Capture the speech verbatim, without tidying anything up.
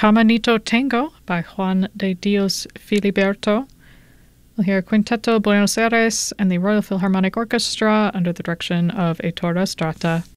Caminito Tango by Juan de Dios Filiberto. We'll hear Quinteto Buenos Aires and the Royal Philharmonic Orchestra under the direction of Ettore Strata.